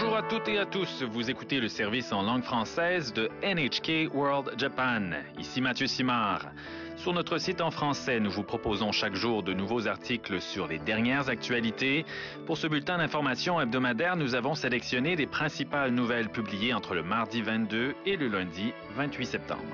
Bonjour à toutes et à tous, vous écoutez le service en langue française de NHK World Japan. Ici Mathieu Simard. Sur notre site en français, nous vous proposons chaque jour de nouveaux articles sur les dernières actualités. Pour ce bulletin d'information hebdomadaire, nous avons sélectionné les principales nouvelles publiées entre le mardi 22 et le lundi 28 septembre.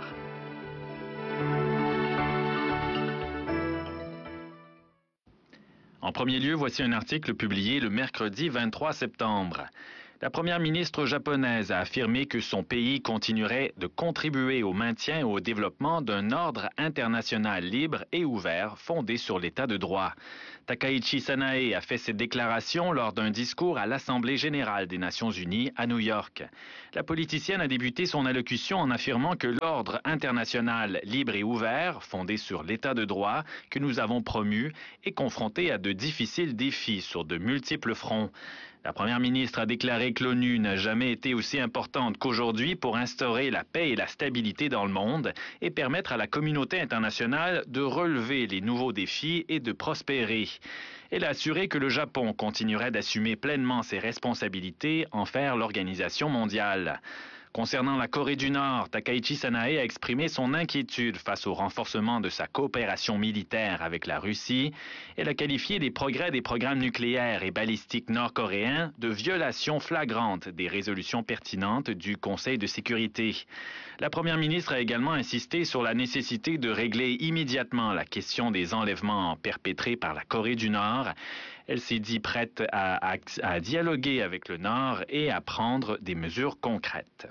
En premier lieu, voici un article publié le mercredi 23 septembre. La première ministre japonaise a affirmé que son pays continuerait de contribuer au maintien et au développement d'un ordre international libre et ouvert fondé sur l'état de droit. Takaichi Sanae a fait cette déclaration lors d'un discours à l'Assemblée générale des Nations unies à New York. La politicienne a débuté son allocution en affirmant que l'ordre international libre et ouvert, fondé sur l'état de droit, que nous avons promu, est confronté à de difficiles défis sur de multiples fronts. La première ministre a déclaré que l'ONU n'a jamais été aussi importante qu'aujourd'hui pour instaurer la paix et la stabilité dans le monde et permettre à la communauté internationale de relever les nouveaux défis et de prospérer. Elle a assuré que le Japon continuerait d'assumer pleinement ses responsabilités envers l'organisation mondiale. Concernant la Corée du Nord, Takaichi Sanae a exprimé son inquiétude face au renforcement de sa coopération militaire avec la Russie. Elle a qualifié les progrès des programmes nucléaires et balistiques nord-coréens de violations flagrantes des résolutions pertinentes du Conseil de sécurité. La première ministre a également insisté sur la nécessité de régler immédiatement la question des enlèvements perpétrés par la Corée du Nord. Elle s'est dit prête à dialoguer avec le Nord et à prendre des mesures concrètes.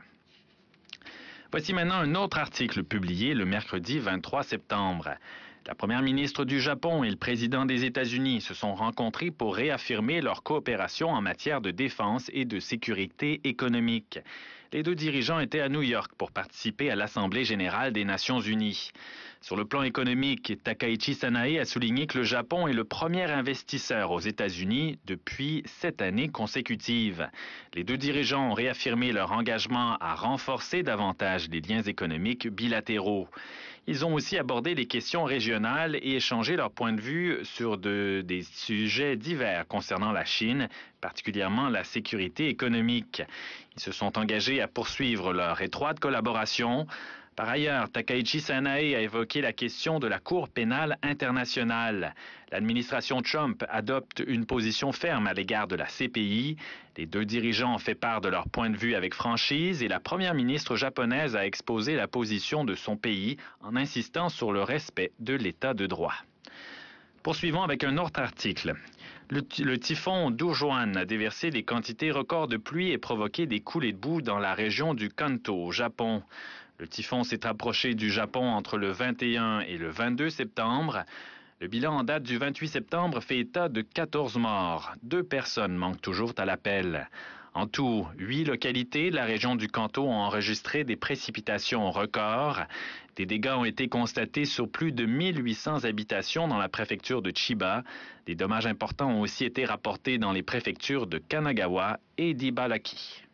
Voici maintenant un autre article publié le mercredi 23 septembre. La première ministre du Japon et le président des États-Unis se sont rencontrés pour réaffirmer leur coopération en matière de défense et de sécurité économique. Les deux dirigeants étaient à New York pour participer à l'Assemblée générale des Nations unies. Sur le plan économique, Takaichi Sanae a souligné que le Japon est le premier investisseur aux États-Unis depuis 7 années consécutives. Les deux dirigeants ont réaffirmé leur engagement à renforcer davantage les liens économiques bilatéraux. Ils ont aussi abordé les questions régionales et échangé leur point de vue sur des sujets divers concernant la Chine, particulièrement la sécurité économique. Ils se sont engagés à poursuivre leur étroite collaboration. Par ailleurs, Takaichi Sanae a évoqué la question de la Cour pénale internationale. L'administration Trump adopte une position ferme à l'égard de la CPI. Les deux dirigeants ont fait part de leur point de vue avec franchise et la première ministre japonaise a exposé la position de son pays en insistant sur le respect de l'état de droit. Poursuivons avec un autre article. Le typhon Dujuan a déversé des quantités records de pluie et provoqué des coulées de boue dans la région du Kanto, au Japon. Le typhon s'est approché du Japon entre le 21 et le 22 septembre. Le bilan en date du 28 septembre fait état de 14 morts. 2 personnes manquent toujours à l'appel. En tout, 8 localités de la région du Kanto ont enregistré des précipitations records. Des dégâts ont été constatés sur plus de 1800 habitations dans la préfecture de Chiba. Des dommages importants ont aussi été rapportés dans les préfectures de Kanagawa et d'Ibaraki.